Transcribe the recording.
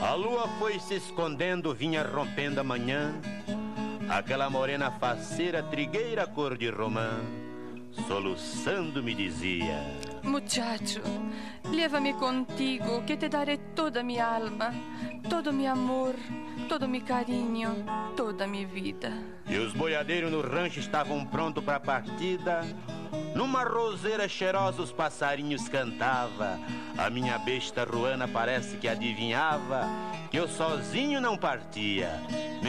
A lua foi se escondendo, vinha rompendo a manhã. Aquela morena faceira, trigueira cor de romã, soluçando me dizia: Muchacho, leva-me contigo, que te daré toda minha alma, todo meu amor, todo meu carinho, toda minha vida. E os boiadeiros no rancho estavam prontos para a partida. Numa roseira cheirosa os passarinhos cantava. A minha besta ruana parece que adivinhava que eu sozinho não partia.